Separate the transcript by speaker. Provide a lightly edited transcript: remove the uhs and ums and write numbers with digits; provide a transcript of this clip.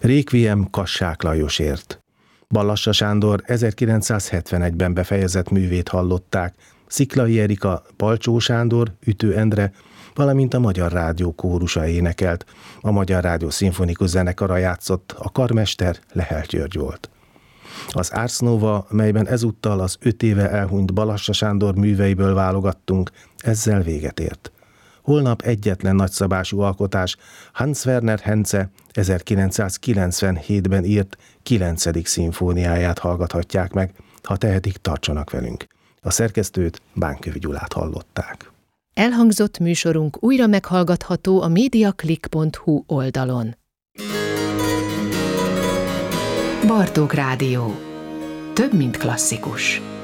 Speaker 1: Réquiem Kassák Lajosért. Ballassa Sándor 1971-ben befejezett művét hallották, Sziklay Erika, Palcsó Sándor, Ütő Endre, valamint a Magyar Rádió kórusa énekelt. A Magyar Rádió szimfonikus zenekara játszott, a karmester Lehel György volt. Az Ars Nova, melyben ezúttal az 5 éve elhunyt Ballassa Sándor műveiből válogattunk, ezzel véget ért. Holnap egyetlen nagyszabású alkotás, Hans Werner Henze 1997-ben írt 9. szimfóniáját hallgathatják meg, ha tehetik, tartsanak velünk. A szerkesztőt, Bánkövi Gyulát hallották.
Speaker 2: Elhangzott műsorunk újra meghallgatható a mediaclick.hu oldalon. Bartók Rádió. Több, mint klasszikus.